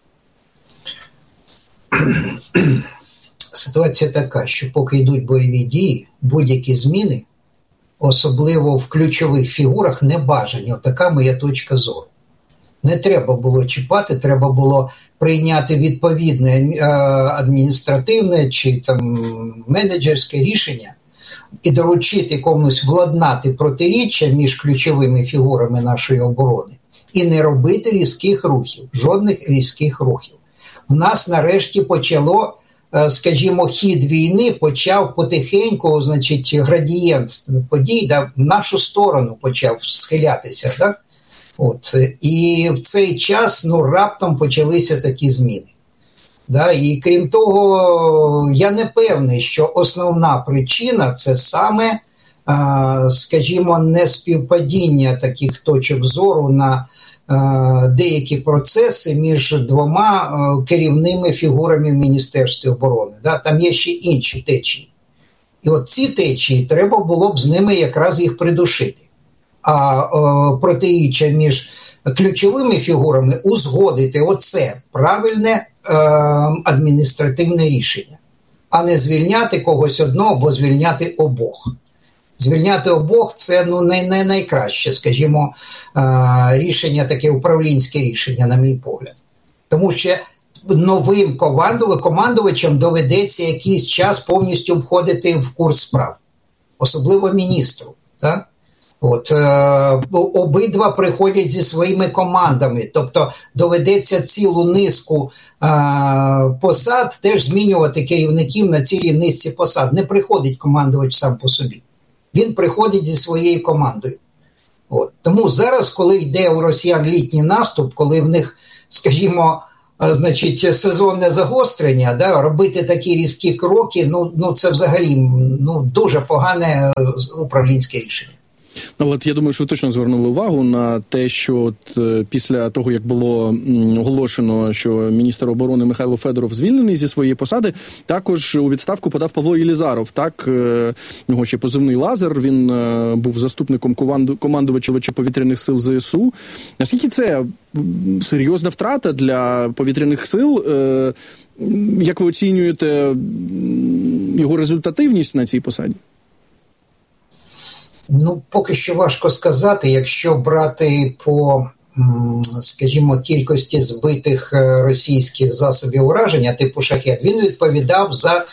Ситуація така, що поки йдуть бойові дії, будь-які зміни, особливо в ключових фігурах, не бажані. Отака моя точка зору. Не треба було чіпати, треба було прийняти відповідне адміністративне чи там менеджерське рішення і доручити комусь владнати протиріччя між ключовими фігурами нашої оборони і не робити різких рухів, жодних різких рухів. У нас нарешті почало, скажімо, хід війни почав потихеньку, значить, градієнт подій, да, в нашу сторону почав схилятися, так? От. І в цей час, ну, раптом почалися такі зміни. Да? І крім того, я не певний, що основна причина – це саме, а, скажімо, неспівпадіння таких точок зору на деякі процеси між двома керівними фігурами в Міністерстві оборони. Да? Там є ще інші течії. І от ці течії треба було б з ними якраз їх придушити. А о, протиріччя між ключовими фігурами узгодити оце правильне е, адміністративне рішення, а не звільняти когось одного або звільняти обох. Звільняти обох – це ну, не, не найкраще, скажімо, е, рішення, таке управлінське рішення, на мій погляд. Тому що новим командувачам доведеться якийсь час повністю входити в курс справ. Особливо міністру. Так? От, е, обидва приходять зі своїми командами. Тобто доведеться цілу низку е, посад теж змінювати керівників на цілій низці посад. Не приходить командувач сам по собі. Він приходить зі своєю командою. От. Тому зараз, коли йде у росіян літній наступ, коли в них, скажімо, значить, сезонне загострення, да, робити такі різкі кроки, ну, ну це взагалі ну, дуже погане управлінське рішення. Ну, от я думаю, що ви точно звернули увагу на те, що от, е, після того, як було м, оголошено, що міністр оборони Михайло Федоров звільнений зі своєї посади, також у відставку подав Павло Єлізаров. Так, е, його ще позивний «Лазер», він е, був заступником команду, командувача повітряних сил ЗСУ. Наскільки це серйозна втрата для повітряних сил? Е, як ви оцінюєте його результативність на цій посаді? Ну, поки що важко сказати, якщо брати по, скажімо, кількості збитих російських засобів ураження типу «Шахед», він відповідав за,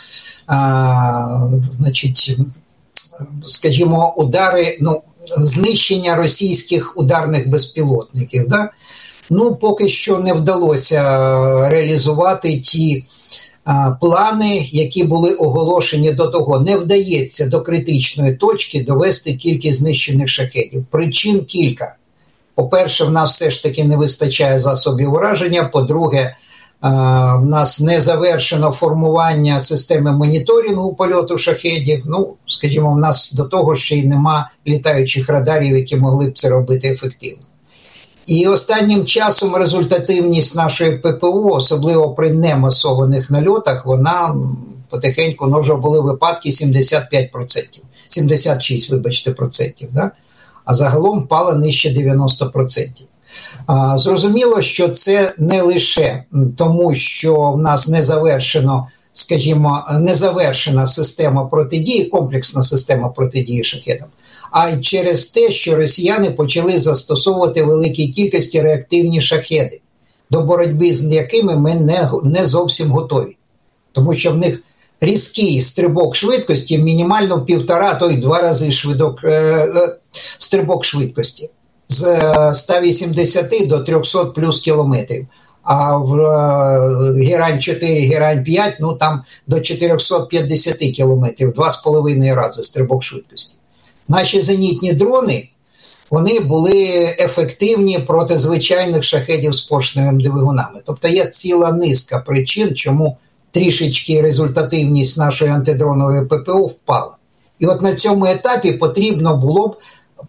а, значить, скажімо, удари, ну, знищення російських ударних безпілотників. Да? Ну, поки що не вдалося реалізувати ті плани, які були оголошені до того. Не вдається до критичної точки довести кількість знищених шахедів. Причин кілька. По-перше, в нас все ж таки не вистачає засобів ураження. По-друге, в нас не завершено формування системи моніторингу польоту шахедів. Ну, скажімо, в нас до того ще й нема літаючих радарів, які могли б це робити ефективно. І останнім часом результативність нашої ППО, особливо при немасованих нальотах, вона потихеньку, ну вже були випадки сімдесят п'ять відсотків, сімдесят шість, вибачте, процентів, да? А загалом впала нижче дев'яносто відсотків. А, зрозуміло, що це не лише тому, що в нас не завершено, скажімо, не завершена система протидії, комплексна система протидії шахедам, а й через те, що росіяни почали застосовувати в великій кількості реактивні шахеди, до боротьби з якими ми не, не зовсім готові. Тому що в них різкий стрибок швидкості, мінімально в півтора, то й два рази швидок, е, е, стрибок швидкості. З ста вісімдесяти до трьохсот плюс кілометрів. А в е, Герань чотири, Герань п'ять, ну там до чотириста п'ятдесят кілометрів, два з половиною рази стрибок швидкості. Наші зенітні дрони, вони були ефективні проти звичайних шахедів з поршневими двигунами. Тобто є ціла низка причин, чому трішечки результативність нашої антидронової ППО впала. І от на цьому етапі потрібно було б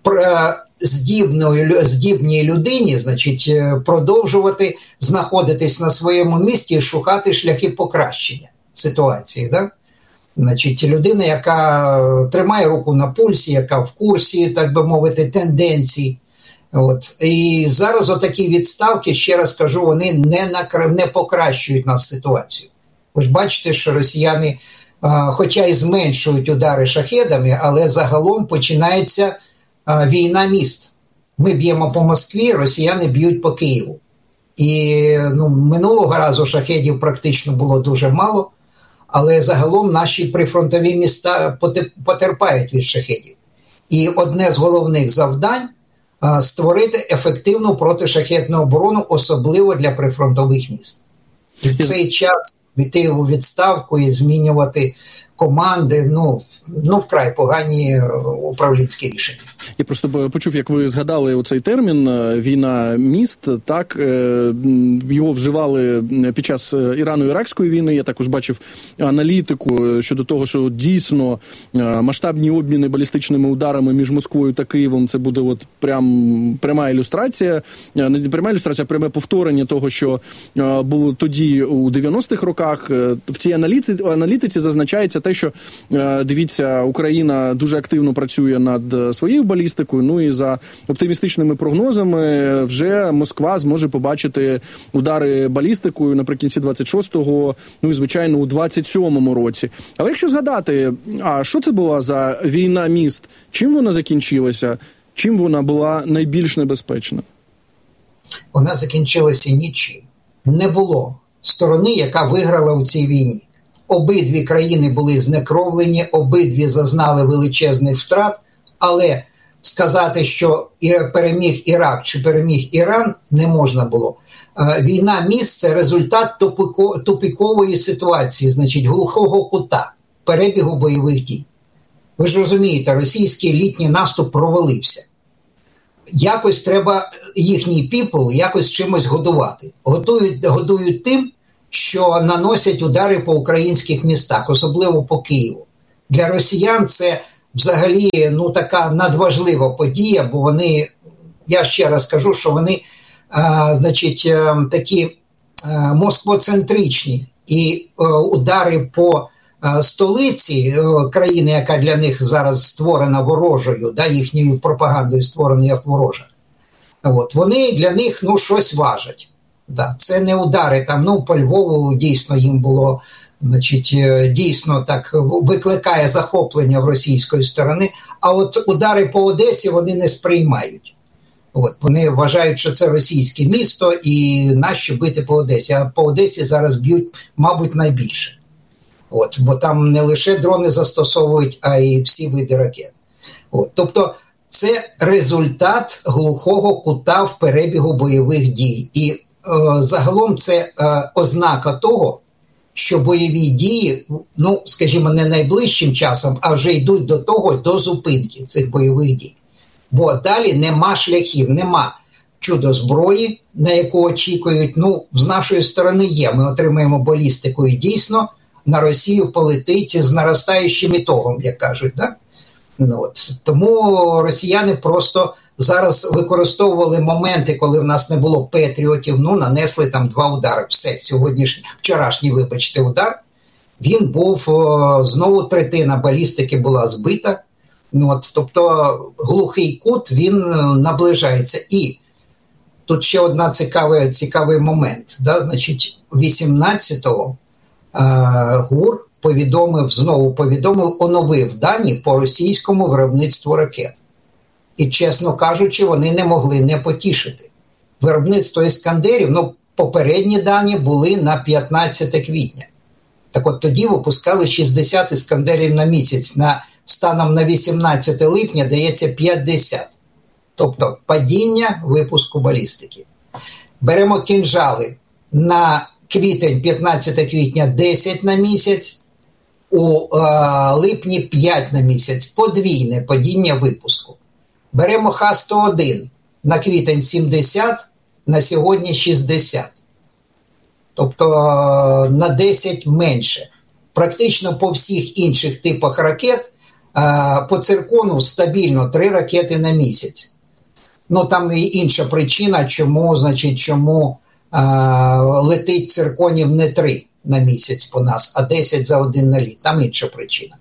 здібній людині, значить, продовжувати знаходитись на своєму місці і шукати шляхи покращення ситуації, да? Значить, людина, яка тримає руку на пульсі, яка в курсі, так би мовити, тенденцій. От. І зараз отакі відставки, ще раз кажу, вони не, накр... не покращують нас ситуацію. Ви ж бачите, що росіяни, а, хоча і зменшують удари шахедами, але загалом починається а, війна міст. Ми б'ємо по Москві, росіяни б'ють по Києву. І ну, минулого разу шахедів практично було дуже мало, але загалом наші прифронтові міста потерпають від шахедів. І одне з головних завдань – створити ефективну протишахедну оборону, особливо для прифронтових міст. І в цей час йти у відставку і змінювати команди, ну, ну вкрай погані управлінські рішення. Я просто почув, як ви згадали оцей термін «війна-міст», так, його вживали під час Ірано-Іракської війни, я також бачив аналітику щодо того, що дійсно масштабні обміни балістичними ударами між Москвою та Києвом, це буде от прям, пряма ілюстрація, не пряма ілюстрація, а пряме повторення того, що було тоді у дев'яностих роках. В цій аналітиці, аналітиці зазначається те, що, дивіться, Україна дуже активно працює над своєю балістикою, ну і за оптимістичними прогнозами вже Москва зможе побачити удари балістикою наприкінці двадцять шостого, ну і, звичайно, у двадцять сьомому році. Але якщо згадати, а що це була за війна-міст? Чим вона закінчилася? Чим вона була найбільш небезпечна? Вона закінчилася нічим. Не було сторони, яка виграла у цій війні. Обидві країни були знекровлені, обидві зазнали величезних втрат, але сказати, що переміг Ірак чи переміг Іран, не можна було. Війна-міст – це результат тупикової ситуації, значить глухого кута, перебігу бойових дій. Ви ж розумієте, російський літній наступ провалився. Якось треба їхній піпл якось чимось годувати. Готують, годують тим, що наносять удари по українських містах, особливо по Києву. Для росіян це взагалі ну, така надважлива подія, бо вони, я ще раз кажу, що вони а, значить, а, такі а, москвоцентричні, і а, удари по а, столиці а, країни, яка для них зараз створена ворожою, да, їхньою пропагандою створена як ворожа, от, вони для них ну, щось важать. Да, це не удари там, ну, по Львову дійсно їм було, значить, дійсно так викликає захоплення в російської сторони, а от удари по Одесі вони не сприймають. От, вони вважають, що це російське місто і нащо бити по Одесі, а по Одесі зараз б'ють, мабуть, найбільше. От, бо там не лише дрони застосовують, а й всі види ракет. От, тобто це результат глухого кута в перебігу бойових дій. І загалом це е, ознака того, що бойові дії, ну, скажімо, не найближчим часом, а вже йдуть до того, до зупинки цих бойових дій. Бо далі нема шляхів, нема чудо зброї, на яку очікують. Ну, з нашої сторони є, ми отримаємо балістику і дійсно на Росію полетить з наростаючим ітогом, як кажуть. Да? Ну, от. Тому росіяни просто зараз використовували моменти, коли в нас не було патріотів, ну, нанесли там два удари. Все, сьогоднішній, вчорашній, вибачте, удар, він був, о, знову третина балістики була збита. Ну, от, тобто глухий кут, він наближається. І тут ще одна цікавий, цікавий момент. Да? Значить, вісімнадцятого е, ГУР повідомив, знову повідомив, оновив дані по російському виробництву ракет. І, чесно кажучи, вони не могли не потішити. Виробництво «Іскандерів», ну, попередні дані були на п'ятнадцяте квітня. Так от тоді випускали шістдесят «Іскандерів» на місяць. На, станом на вісімнадцяте липня дається п'ятдесят. Тобто падіння випуску балістики. Беремо кінжали на квітень, п'ятнадцяте квітня десять на місяць, у е, липні п'ять на місяць. Подвійне падіння випуску. Беремо Х сто один на квітень сімдесят, на сьогодні шістдесят. Тобто на десять менше. Практично по всіх інших типах ракет, по циркону стабільно три ракети на місяць. Ну там і інша причина, чому, значить, чому а, летить цирконів не три на місяць по нас, а десять за один наліт. Там інша причина.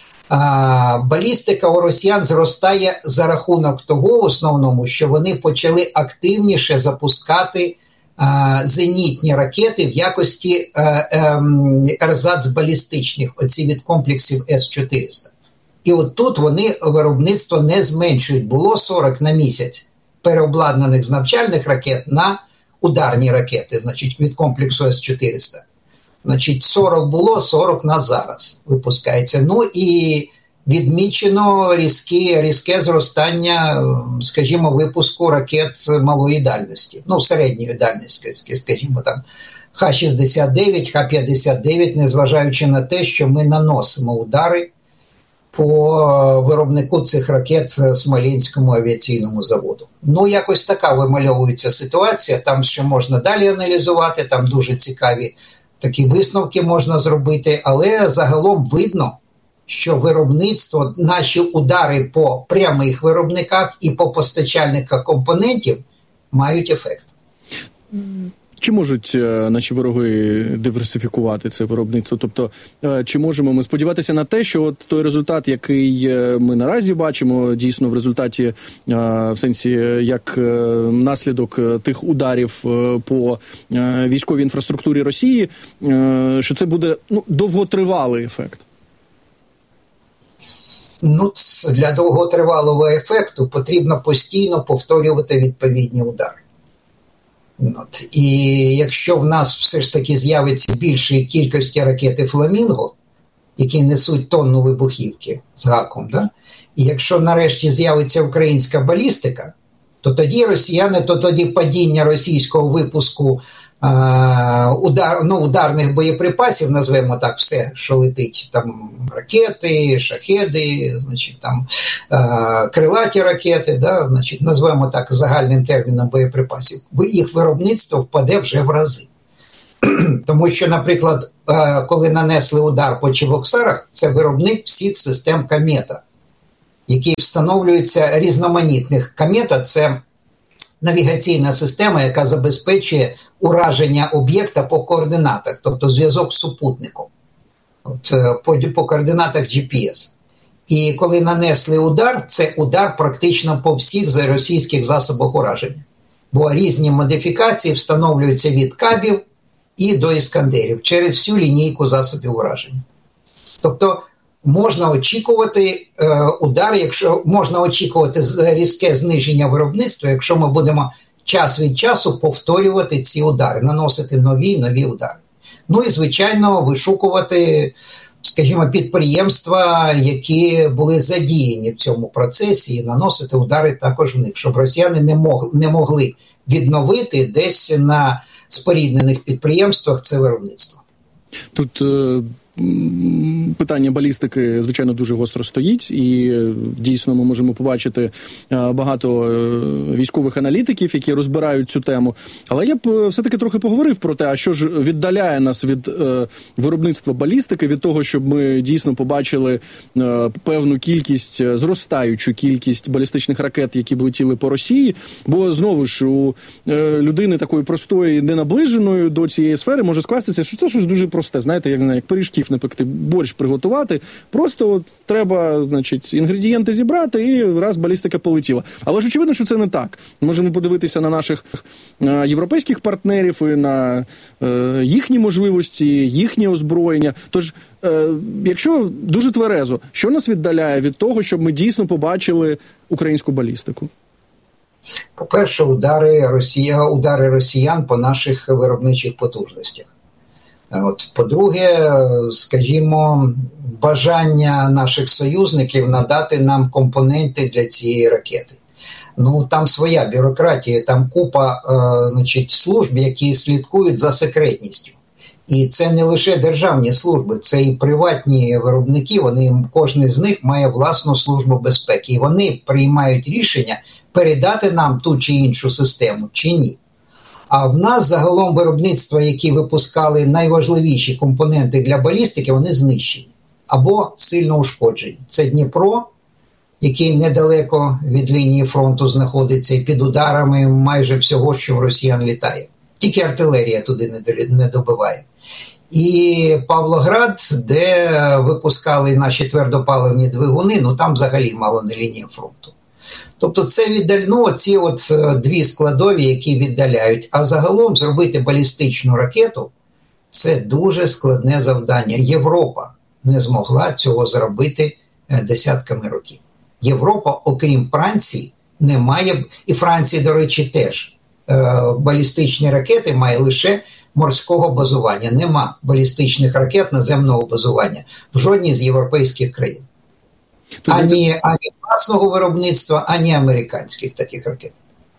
А, балістика у росіян зростає за рахунок того, в основному, що вони почали активніше запускати а, зенітні ракети в якості а, а, ерзац-балістичних, оці від комплексів С чотириста. І от тут вони виробництво не зменшують. Було сорок на місяць переобладнаних з навчальних ракет на ударні ракети, значить, від комплексу С чотириста. Значить, сорок було, сорок на зараз випускається. Ну і відмічено різке, різке зростання, скажімо, випуску ракет малої дальності. Ну, середньої дальності, скажімо, там Х шістдесят дев'ять, Х п'ятдесят дев'ять, незважаючи на те, що ми наносимо удари по виробнику цих ракет Смоленському авіаційному заводу. Ну, якось така вимальовується ситуація, там ще можна далі аналізувати, там дуже цікаві такі висновки можна зробити, але загалом видно, що виробництво, наші удари по прямих виробниках і по постачальниках компонентів мають ефект. Чи можуть наші вороги диверсифікувати це виробництво? Тобто, чи можемо ми сподіватися на те, що от той результат, який ми наразі бачимо, дійсно в результаті, в сенсі, як наслідок тих ударів по військовій інфраструктурі Росії, що це буде, ну, довготривалий ефект? Ну, для довготривалого ефекту потрібно постійно повторювати відповідні удари. От. І якщо в нас все ж таки з'явиться більшої кількості ракети «Фламінго», які несуть тонну вибухівки з гаком, да? І якщо нарешті з'явиться українська балістика, то тоді росіяни, то тоді падіння російського випуску а, удар, ну, ударних боєприпасів, назвемо так все, що летить, там ракети, шахеди, значить, там, а, крилаті ракети, да? Значить, назвемо так загальним терміном боєприпасів, їх виробництво впаде вже в рази. Тому що, наприклад, коли нанесли удар по Чебоксарах, це виробник всіх систем «Комета», які встановлюються різноманітних. «Комета» – це навігаційна система, яка забезпечує ураження об'єкта по координатах, тобто зв'язок з супутником, от, по, по координатах джі пі ес. І коли нанесли удар, це удар практично по всіх російських засобах ураження. Бо різні модифікації встановлюються від кабів і до іскандерів через всю лінійку засобів ураження. Тобто можна очікувати е, удар, якщо можна очікувати різке зниження виробництва, якщо ми будемо час від часу повторювати ці удари, наносити нові нові удари. Ну і, звичайно, вишукувати, скажімо, підприємства, які були задіяні в цьому процесі, і наносити удари також в них, щоб росіяни не могли, не могли відновити десь на споріднених підприємствах це виробництво. Тут е, питання балістики, звичайно, дуже гостро стоїть, і дійсно ми можемо побачити багато військових аналітиків, які розбирають цю тему. Але я б все-таки трохи поговорив про те, а що ж віддаляє нас від е, виробництва балістики, від того, щоб ми дійсно побачили е, певну кількість, зростаючу кількість балістичних ракет, які б летіли по Росії. Бо, знову ж, у е, людини такої простої, ненаближеної до цієї сфери може скластися, що це щось дуже просте, знаєте, як, як пиріжків напекти, борщ приготувати, просто от треба, значить, інгредієнти зібрати і раз балістика полетіла. Але ж очевидно, що це не так. Можемо подивитися на наших е, європейських партнерів і на е, їхні можливості, їхнє озброєння. Тож, е, якщо дуже тверезо, що нас віддаляє від того, щоб ми дійсно побачили українську балістику? По-перше, удари, Росія, удари росіян по наших виробничих потужностях. От, по-друге, скажімо, бажання наших союзників надати нам компоненти для цієї ракети. Ну, там своя бюрократія, там купа е, значить, служб, які слідкують за секретністю. І це не лише державні служби, це і приватні виробники, вони, кожен з них має власну службу безпеки. І вони приймають рішення передати нам ту чи іншу систему, чи ні. А в нас загалом виробництва, які випускали найважливіші компоненти для балістики, вони знищені або сильно ушкоджені. Це Дніпро, який недалеко від лінії фронту знаходиться і під ударами майже всього, що в росіян літає. Тільки артилерія туди не добиває. І Павлоград, де випускали наші твердопаливні двигуни, ну там взагалі мало не лінія фронту. Тобто це віддально, ці от дві складові, які віддаляють. А загалом зробити балістичну ракету – це дуже складне завдання. Європа не змогла цього зробити десятками років. Європа, окрім Франції, не має, і Франція, до речі, теж, балістичні ракети має лише морського базування. Нема балістичних ракет наземного базування в жодній з європейських країн. Ані, ані власного виробництва, ані американських таких ракет.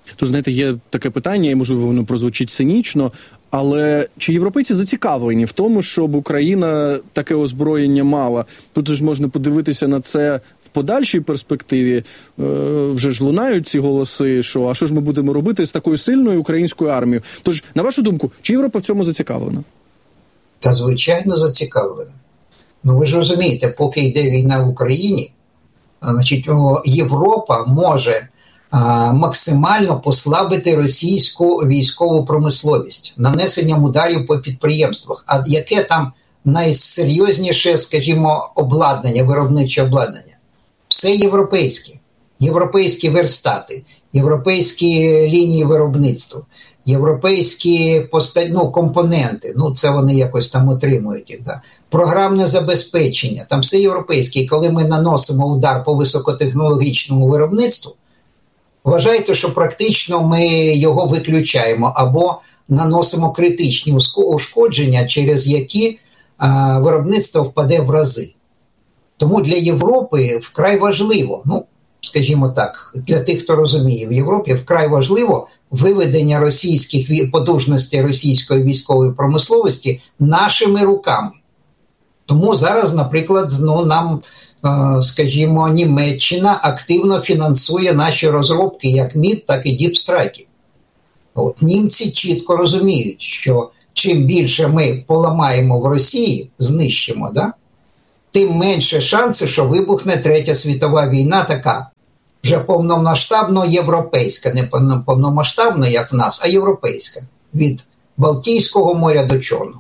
То, знаєте, є таке питання, і, можливо, воно прозвучить цинічно, але чи європейці зацікавлені в тому, щоб Україна таке озброєння мала? Тут ж можна подивитися на це в подальшій перспективі. Е, вже ж лунають ці голоси, що а що ж ми будемо робити з такою сильною українською армією? Тож, на вашу думку, чи Європа в цьому зацікавлена? Та, звичайно, зацікавлена. Ну, ви ж розумієте, поки йде війна в Україні, значить, Європа може а, максимально послабити російську військову промисловість нанесенням ударів по підприємствах. А яке там найсерйозніше, скажімо, обладнання, виробниче обладнання? Все європейське. Європейські верстати, європейські лінії виробництва, європейські поста... ну, компоненти, ну це вони якось там отримують їх, да? Програмне забезпечення, там все європейське. І коли ми наносимо удар по високотехнологічному виробництву, вважайте, що практично ми його виключаємо або наносимо критичні ушкодження, через які а, виробництво впаде в рази. Тому для Європи вкрай важливо, ну, скажімо так, для тих, хто розуміє, в Європі вкрай важливо виведення російських потужностей російської військової промисловості нашими руками. Тому зараз, наприклад, ну, нам, скажімо, Німеччина активно фінансує наші розробки як МІД, так і Діпстрайки. От, німці чітко розуміють, що чим більше ми поламаємо в Росії, знищимо, да, тим менше шанси, що вибухне Третя світова війна така, вже повномасштабно європейська, не повномасштабна, як в нас, а європейська, від Балтійського моря до Чорного.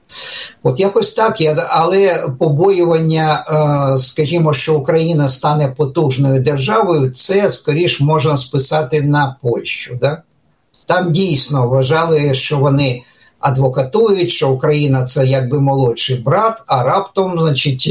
От якось так, але побоювання, скажімо, що Україна стане потужною державою, це, скоріш, можна списати на Польщу. Да? Там дійсно вважали, що вони адвокатують, що Україна – це якби молодший брат, а раптом, значить,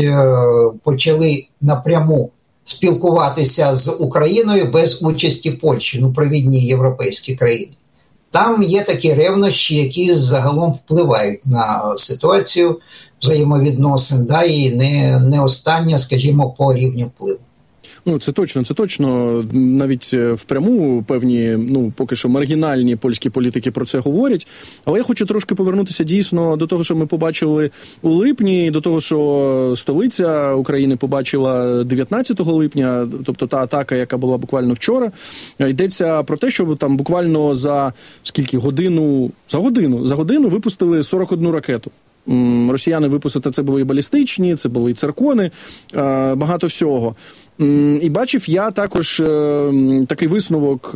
почали напряму спілкуватися з Україною без участі Польщі, ну, провідні європейські країни. Там є такі ревнощі, які загалом впливають на ситуацію взаємовідносин, да, і не, не остання, скажімо, по рівню впливу. Ну, це точно, це точно. Навіть впряму певні, ну, поки що маргінальні польські політики про це говорять. Але я хочу трошки повернутися дійсно до того, що ми побачили у липні, до того, що столиця України побачила дев'ятнадцятого липня, тобто та атака, яка була буквально вчора. Йдеться про те, що там буквально за скільки годину, за годину, за годину випустили сорок одну ракету. Росіяни випустили, це були і балістичні, це були і циркони, багато всього. І бачив я також такий висновок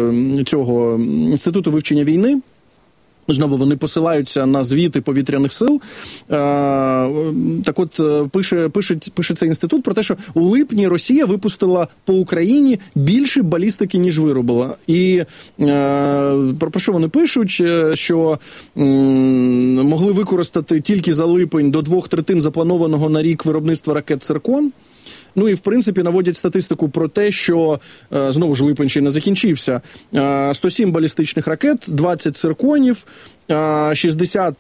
цього Інституту вивчення війни. Знову вони посилаються на звіти повітряних сил. Так от, пише, пише, пише цей інститут про те, що у липні Росія випустила по Україні більше балістики, ніж виробила. І про, про що вони пишуть? Що могли використати тільки за липень до двох третин запланованого на рік виробництва ракет «Циркон». Ну і, в принципі, наводять статистику про те, що, знову ж, липень ще не закінчився, сто сім балістичних ракет, двадцять цирконів, шістдесят,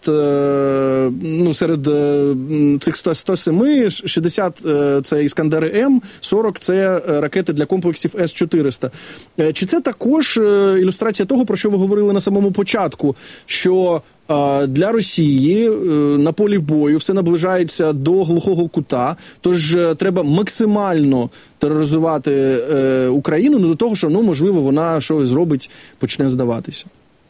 ну, серед цих сто сім, шістдесят це Іскандери М, сорок це ракети для комплексів С чотириста. Чи це також ілюстрація того, про що ви говорили на самому початку, що для Росії на полі бою все наближається до глухого кута, тож треба максимально тероризувати Україну, ну, до того, що, ну, можливо, вона щось зробить, почне здаватися?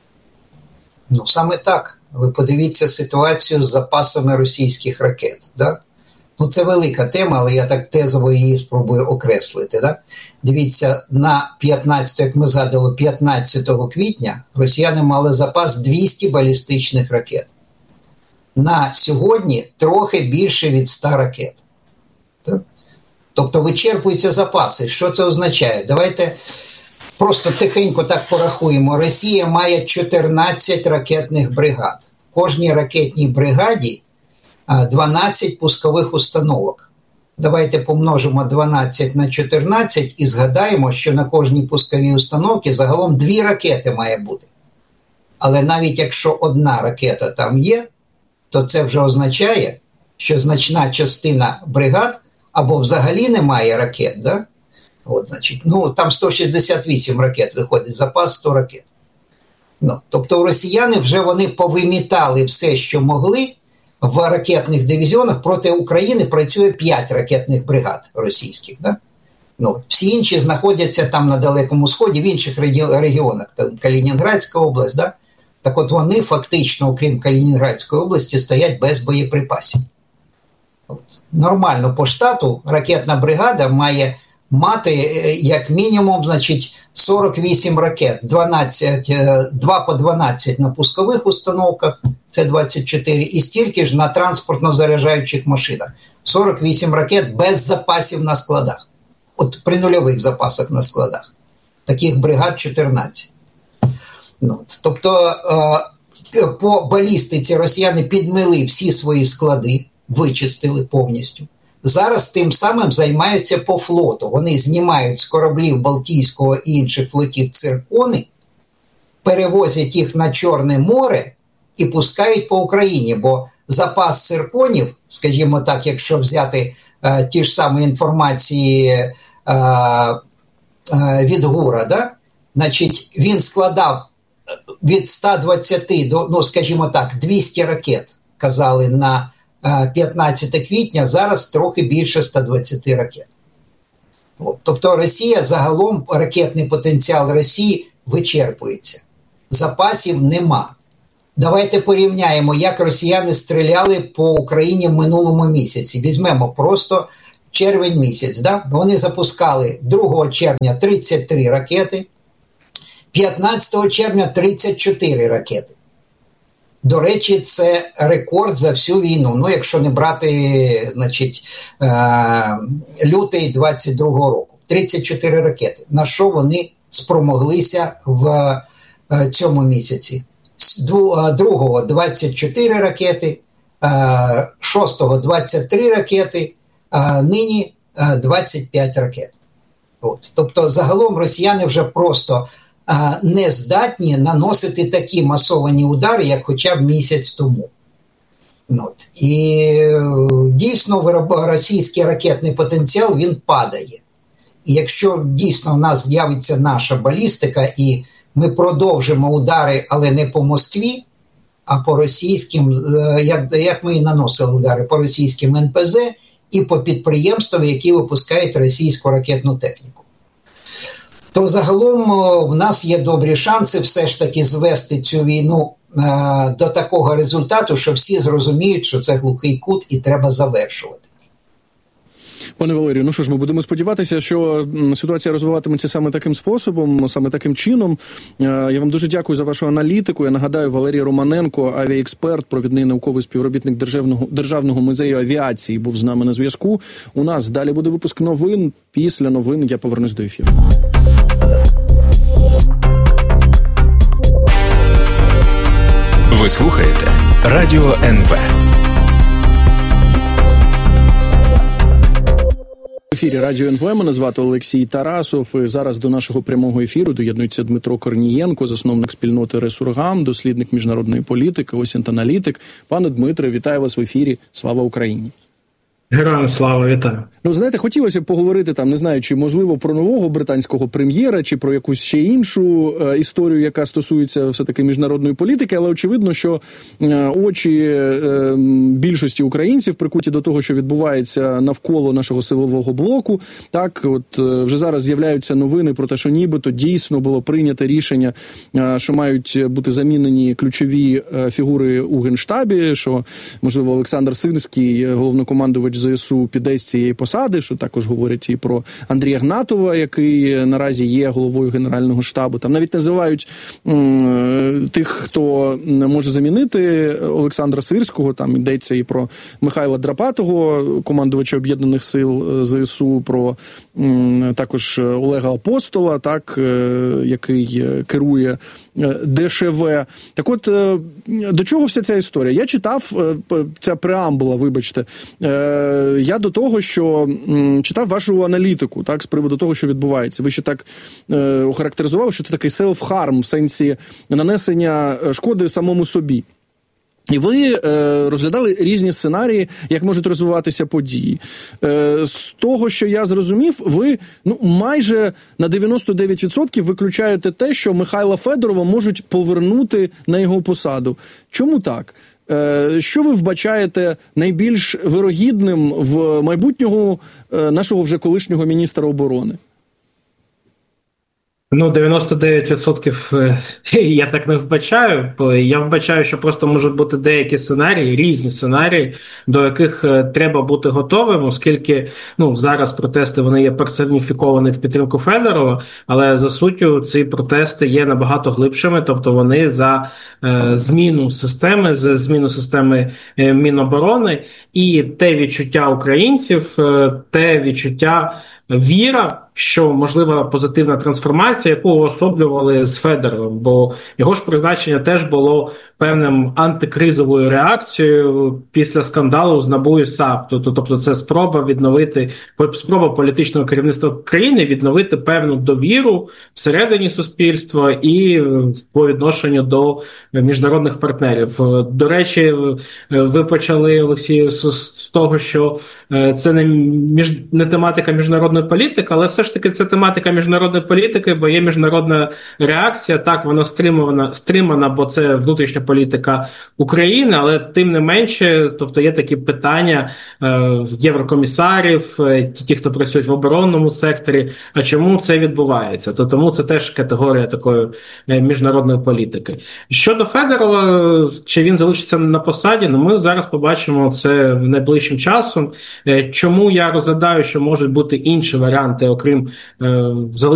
Ну, саме так. Ви подивіться ситуацію з запасами російських ракет. Да? Ну, це велика тема, але я так тезово її спробую окреслити. Да? Дивіться, на п'ятнадцятого, як ми згадали, п'ятнадцятого квітня росіяни мали запас двісті балістичних ракет. На сьогодні трохи більше від ста ракет. Так? Тобто вичерпуються запаси. Що це означає? Давайте просто тихенько так порахуємо. Росія має чотирнадцять ракетних бригад. В кожній ракетній бригаді дванадцять пускових установок. Давайте помножимо дванадцять на чотирнадцять і згадаємо, що на кожній пусковій установці загалом дві ракети має бути. Але навіть якщо одна ракета там є, то це вже означає, що значна частина бригад або взагалі немає ракет, да? От, значить, ну, там сто шістдесят вісім ракет виходить, запас сто ракет. Ну, тобто росіяни вже вони повимітали все, що могли в ракетних дивізіонах. Проти України працює п'ять ракетних бригад російських. Да? Ну, всі інші знаходяться там на Далекому Сході, в інших регіонах, там Калінінградська область. Да? Так от вони фактично, окрім Калінінградської області, стоять без боєприпасів. От. Нормально по штату ракетна бригада має мати як мінімум, значить, сорок вісім ракет, дванадцять, два по дванадцять на пускових установках, це двадцять чотири, і стільки ж на транспортно-заряджаючих машинах. сорок вісім ракет без запасів на складах. От при нульових запасах на складах. Таких бригад чотирнадцять. Ну, тобто е, по балістиці росіяни підмили всі свої склади, вичистили повністю. Зараз тим самим займаються по флоту. Вони знімають з кораблів Балтійського і інших флотів циркони, перевозять їх на Чорне море і пускають по Україні. Бо запас цирконів, скажімо так, якщо взяти е, ті ж самі інформації е, е, від ГУРа, да? Значить, він складав від ста двадцяти до, ну, скажімо так, двісті ракет, казали, на п'ятнадцяте квітня, зараз трохи більше ста двадцяти ракет. От. Тобто Росія, загалом ракетний потенціал Росії вичерпується. Запасів нема. Давайте порівняємо, як росіяни стріляли по Україні в минулому місяці. Візьмемо просто червень місяць. Да? Вони запускали другого червня тридцять три ракети, п'ятнадцятого червня тридцять чотири ракети. До речі, це рекорд за всю війну. Ну, якщо не брати, значить, лютий двадцять другого року. тридцять чотири ракети. На що вони спромоглися в цьому місяці? Другого двадцять чотири ракети, шостого двадцять три ракети, а нині двадцять п'ять ракет. От. Тобто, загалом росіяни вже просто не здатні наносити такі масовані удари, як хоча б місяць тому. От. І дійсно російський ракетний потенціал, він падає. І якщо дійсно в нас з'явиться наша балістика, і ми продовжимо удари, але не по Москві, а по російським, як, як ми і наносили удари, по російським ен пе зет і по підприємствам, які випускають російську ракетну техніку, то загалом в нас є добрі шанси все ж таки звести цю війну е, до такого результату, що всі зрозуміють, що це глухий кут і треба завершувати. Пане Валерію, ну що ж, ми будемо сподіватися, що ситуація розвиватиметься саме таким способом, саме таким чином. Я вам дуже дякую за вашу аналітику. Я нагадаю, Валерій Романенко, авіаексперт, провідний науковий співробітник Державного, Державного музею авіації, був з нами на зв'язку. У нас далі буде випуск новин. Після новин я повернусь до ефіру. Ви слухаєте Радіо ен ве. В ефірі Радіо ен ве, мене звати Олексій Тарасов. І зараз до нашого прямого ефіру доєднується Дмитро Корнієнко, засновник спільноти Ресургам, дослідник міжнародної політики, осінт-аналітик. Пане Дмитре, вітаю вас в ефірі. Слава Україні! Героям слава, вітаю. Ну, знаєте, хотілося б поговорити там, не знаю, чи можливо про нового британського прем'єра, чи про якусь ще іншу е, історію, яка стосується все-таки міжнародної політики, але очевидно, що е, очі е, більшості українців прикуті до того, що відбувається навколо нашого силового блоку. Так, от е, вже зараз з'являються новини про те, що нібито дійсно було прийнято рішення, е, що мають бути замінені ключові е, фігури у Генштабі, що, можливо, Олександр Сирський, головнокомандувач зе ес у, піде з цієї посади, що також говорять і про Андрія Гнатова, який наразі є головою Генерального штабу. Там навіть називають м, тих, хто може замінити Олександра Сирського, там йдеться і про Михайла Драпатого, командувача Об'єднаних сил зе ес у, про м, також Олега Апостола, так, який керує де ше ве. Так от, до чого вся ця історія? Я читав, ця преамбула, вибачте, я до того, що читав вашу аналітику, так, з приводу того, що відбувається. Ви ще так е, охарактеризували, що це такий self-harm, в сенсі нанесення шкоди самому собі. І ви е, розглядали різні сценарії, як можуть розвиватися події. Е, з того, що я зрозумів, ви ну, майже на дев'яносто дев'ять відсотків виключаєте те, що Михайла Федорова можуть повернути на його посаду. Чому так? Е, що ви вбачаєте найбільш вирогідним в майбутнього е, нашого вже колишнього міністра оборони? Ну, дев'яносто дев'ять відсотків я так не вбачаю. Я вбачаю, що просто можуть бути деякі сценарії, різні сценарії, до яких треба бути готовим, оскільки ну, зараз протести вони є персоніфіковані в підтримку Федорова, але за суттю ці протести є набагато глибшими, тобто вони за е, зміну системи, за зміну системи е, Міноборони, і те відчуття українців, е, те відчуття віра, що можлива позитивна трансформація, яку уособлювали з Федоровим, бо його ж призначення теж було певним антикризовою реакцією після скандалу з НАБУ і САП. Тобто це спроба відновити, спроба політичного керівництва країни відновити певну довіру всередині суспільства і по відношенню до міжнародних партнерів. До речі, ви почали, Олексію, з того, що це не, між, не тематика міжнародної політики, але все ж таки це тематика міжнародної політики, бо є міжнародна реакція, так, вона стримана, стримана, бо це внутрішня політика України, але тим не менше, тобто є такі питання е, єврокомісарів, е, ті, ті, хто працюють в оборонному секторі, а чому це відбувається? То тому це теж категорія такої е, міжнародної політики. Щодо Федорова, чи він залишиться на посаді, ну ми зараз побачимо це найближчим часом. Е, чому я розглядаю, що можуть бути інші варіанти, окрім е,